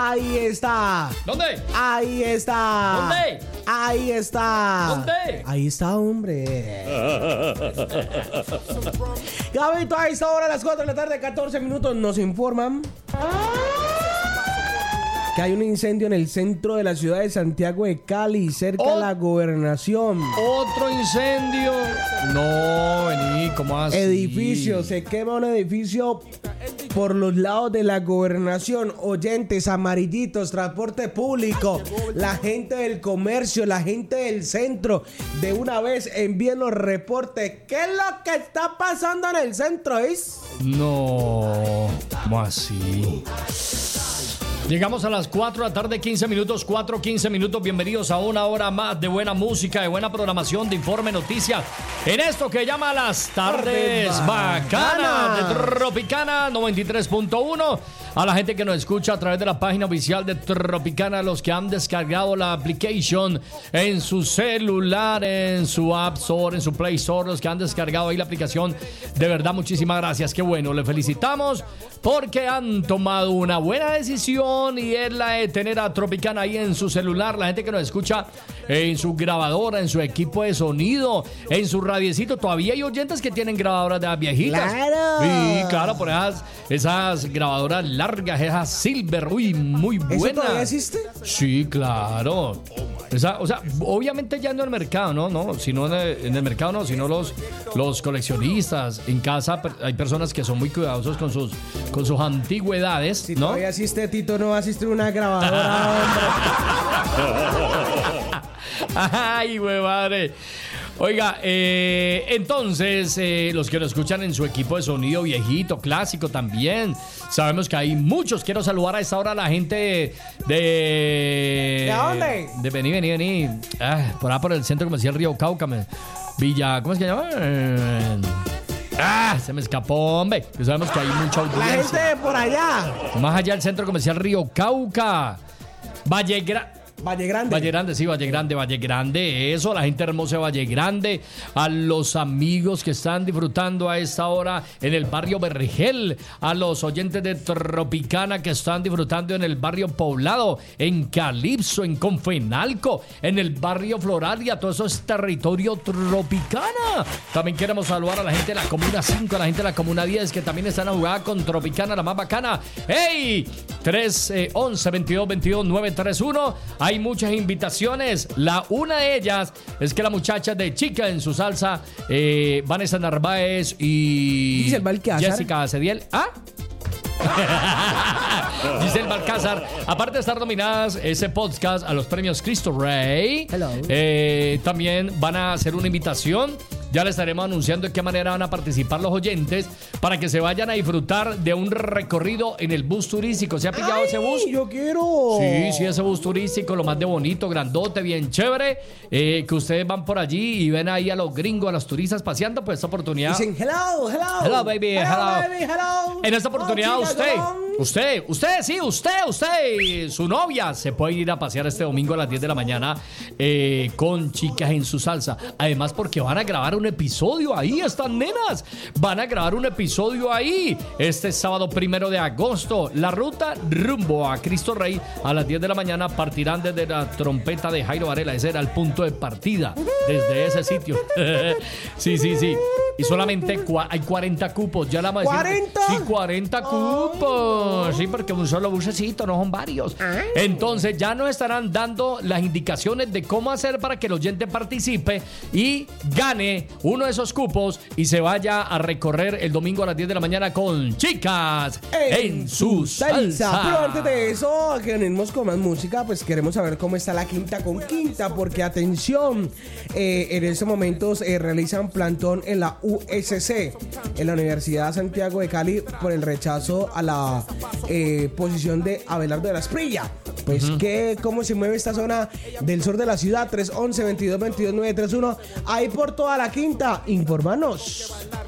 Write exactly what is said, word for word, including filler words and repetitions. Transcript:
Ahí está. ¿Dónde? Ahí está. ¿Dónde? Ahí está. ¿Dónde? Ahí está, hombre. Gabito, a esta hora, a las cuatro de la tarde, catorce minutos, nos informan que hay un incendio en el centro de la ciudad de Santiago de Cali, cerca Oh. de la gobernación. Otro incendio. No, vení, ¿cómo así? Edificio, se quema un edificio por los lados de la gobernación. Oyentes, amarillitos, transporte público, la gente del comercio, la gente del centro, de una vez envíen los reportes. ¿Qué es lo que está pasando en el centro, es? No, ¿cómo así? Llegamos a las cuatro de la tarde, quince minutos, cuatro, quince minutos. Bienvenidos a una hora más de buena música, de buena programación, de informe, noticias. En esto que llama las tardes bacanas de Tropicana noventa y tres punto uno. A la gente que nos escucha a través de la página oficial de Tropicana, los que han descargado la application en su celular, en su App Store, en su Play Store, los que han descargado ahí la aplicación. De verdad, muchísimas gracias. Qué bueno, le felicitamos porque han tomado una buena decisión y es la de tener a Tropicana ahí en su celular. La gente que nos escucha en su grabadora, en su equipo de sonido, en su radiecito. Todavía hay oyentes que tienen grabadoras de las viejitas. ¡Claro! Sí, claro, por esas, esas grabadoras largas, esas Silver, uy, muy buenas. ¿Eso todavía existe? Sí, claro. Esa, o sea, obviamente ya no en el mercado, ¿no? no sino en el, en el mercado no, sino los, los coleccionistas. En casa hay personas que son muy cuidadosos con sus, con sus antigüedades, Si ¿no? todavía existe, Tito, no asiste una grabadora, hombre. Ay, güey, madre. Oiga, eh, entonces, eh, los que nos escuchan en su equipo de sonido viejito, clásico también, sabemos que hay muchos. Quiero saludar a esta hora a la gente de... ¿De dónde? De vení, vení, vení. Ah, por ahí por el centro comercial Río Cauca, me- Villa, ¿cómo es que se llama? Eh, Ah, se me escapó, hombre. Que sabemos que hay mucha La audiencia. gente de por allá. Más allá del centro comercial Río Cauca. Valle Grande. Valle Grande. Valle Grande, sí, Valle Grande, Valle Grande, eso, la gente hermosa de Valle Grande, a los amigos que están disfrutando a esta hora en el barrio Berrigel, a los oyentes de Tropicana que están disfrutando en el barrio Poblado, en Calipso, en Confenalco, en el barrio Floralia, todo eso es territorio Tropicana. También queremos saludar a la gente de la Comuna cinco, a la gente de la Comuna diez que también están a jugar con Tropicana, la más bacana. ¡Hey! tres once veintidós veintidós nueve tres uno. Hay muchas invitaciones. La una de ellas es que la muchacha de Chica en su salsa, eh, Vanessa Narváez y Giselle Balcázar. Jessica Cediel. ¿Ah? Giselle Balcázar, aparte de estar nominadas ese podcast a los premios Cristo Rey, Hello. eh, también van a hacer una invitación. Ya les estaremos anunciando de qué manera van a participar los oyentes para que se vayan a disfrutar de un recorrido en el bus turístico. ¿Se ha pillado Ay, ese bus? yo quiero. Sí, sí, ese bus turístico, lo más de bonito, grandote, bien chévere, eh, que ustedes van por allí y ven ahí a los gringos, a los turistas paseando, pues esta oportunidad. Dicen hello, hello. Hello, baby, hello. baby, hello. En esta oportunidad Oh, usted, chica, usted, usted, sí, usted, usted, su novia se puede ir a pasear este domingo a las diez de la mañana eh, con Chicas en su salsa. Además porque van a grabar un episodio ahí, estas nenas. Van a grabar un episodio ahí este sábado primero de agosto. La ruta rumbo a Cristo Rey a las diez de la mañana partirán desde la trompeta de Jairo Varela. Ese era el punto de partida, desde ese sitio. Sí, sí, sí. Y solamente cua- hay cuarenta cupos. Ya la vamos a decir. ¿cuarenta? Sí, cuarenta cupos. Sí, porque un solo bucecito, no son varios. Entonces ya nos estarán dando las indicaciones de cómo hacer para que el oyente participe y gane uno de esos cupos y se vaya a recorrer el domingo a las diez de la mañana con Chicas en, su salsa. Pero antes de eso, que venimos con más música, pues queremos saber cómo está la quinta con quinta, porque atención, eh, en estos momentos eh, realizan plantón en la U S C, en la Universidad Santiago de Cali, por el rechazo a la eh, posición de Abelardo de la Esprilla. Pues, uh-huh. ¿qué, ¿cómo se mueve esta zona del sur de la ciudad? tres once veintidós veintidós nueve tres uno. Ahí por toda la quinta, informanos.